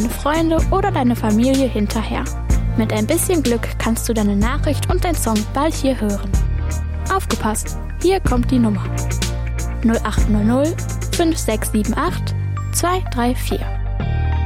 deine Freunde oder deine Familie hinterher. Mit ein bisschen Glück kannst du deine Nachricht und dein Song bald hier hören. Aufgepasst, hier kommt die Nummer. 0800 5678 234.